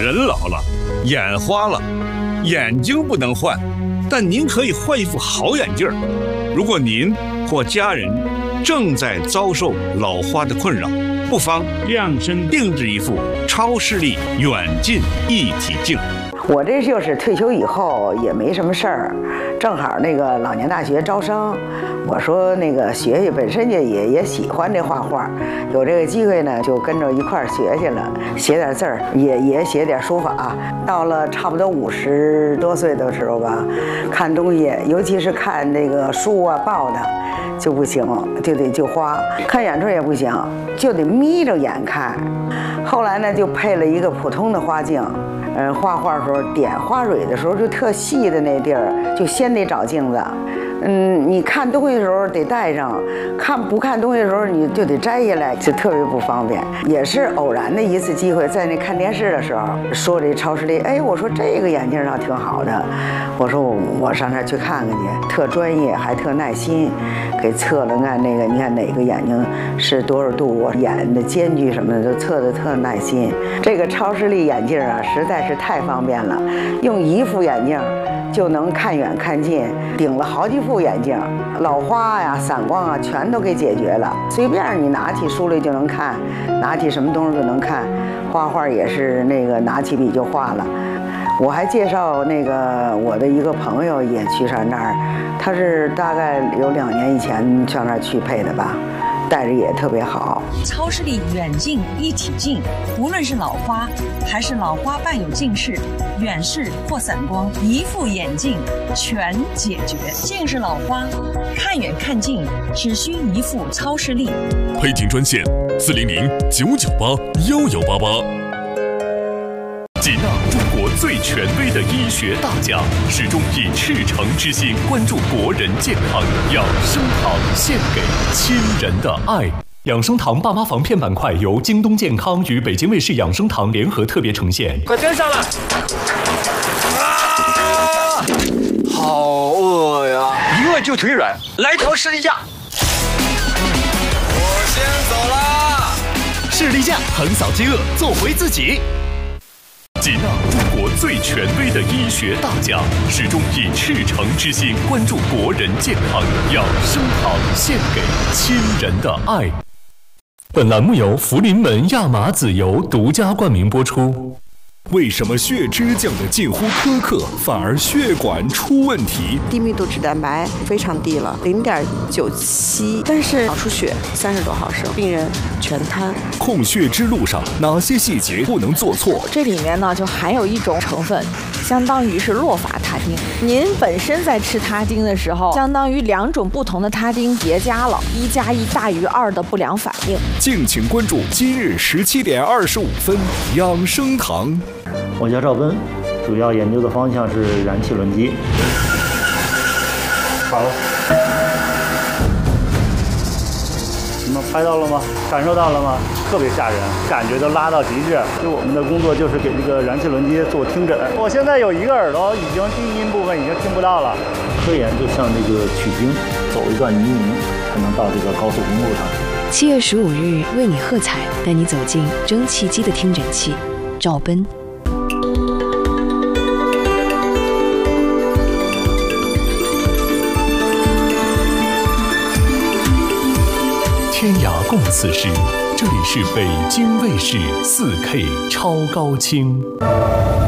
人老了，眼花了，眼睛不能换，但您可以换一副好眼镜。如果您或家人正在遭受老花的困扰，不妨量身定制一副超视力远近一体镜。 我这就是退休以后也没什么事儿，正好那个老年大学招生，我说那个学学，本身也喜欢这画画，有这个机会呢，就跟着一块儿学去了，写点字儿，也写点书法。到了差不多50多岁的时候吧，看东西，尤其是看那个书啊报的，就不行，就花。看远处也不行，就得眯着眼看。后来呢，就配了一个普通的花镜。画画的时候点花蕊的时候就特细的那地儿，就先得找镜子。你看东西的时候得带上，不看东西的时候你就得摘下来，就特别不方便。也是偶然的一次机会，在那看电视的时候说这超视力，哎，我说这个眼镜倒挺好的，我说我上那儿去看看去，特专业还特耐心，给测了看那个，你看哪个眼睛是多少度，眼的间距什么的都测得特耐心。这个超视力眼镜啊，实在是太方便了，用一副眼镜就能看远看近，顶了好几副眼镜，老花呀、散光啊全都给解决了。随便你拿起书来就能看，拿起什么东西就能看。画画也是那个拿起笔就画了。我还介绍那个我的一个朋友也去上那儿，他是大概有2年以前上那儿去配的吧。戴着也特别好。 超视力远近一体镜，无论是老花还是老花伴有近视、远视或散光，一副眼镜全解决。近视老花，看远看近，只需一副超视力。 配镜专线400-998-1188。吉纳，中国最权威的医学大家，始终以赤诚之心关注国人健康。养生堂献给亲人的爱。养生堂爸妈防骗板块由京东健康与北京卫视养生堂联合特别呈现。 快跟上来！好饿呀！一饿就腿软，来条士力架。我先走啦！ 士力架横扫饥饿，做回自己。吉纳，中国最权威的医学大家，始终以赤诚之心关注国人健康。养生堂献给亲人的爱。本栏目由福临门亚麻籽油独家冠名播出。为什么血脂降得近乎苛刻，反而血管出问题？ 低密度脂蛋白非常低了，0.97，但是脑出血30多毫升，病人全瘫。 控血之路上哪些细节不能做错？ 这里面呢就含有一种成分，相当于是洛法他汀。您本身在吃他汀的时候，相当于2种不同的他汀叠加了1+1大于2的不良反应。 敬请关注今日17点25分，养生堂。 我叫赵奔，主要研究的方向是燃气轮机。好了，你们拍到了吗？感受到了吗？特别吓人，感觉都拉到极致。就我们的工作就是给这个燃气轮机做听诊。我现在有一个耳朵已经低音部分已经听不到了。科研就像那个取经，走一段泥泞才能到这个高速公路上。 7月15日为你喝彩，带你走进蒸汽机的听诊器。赵奔。 天涯共此时，这里是北京卫视4K 超高清。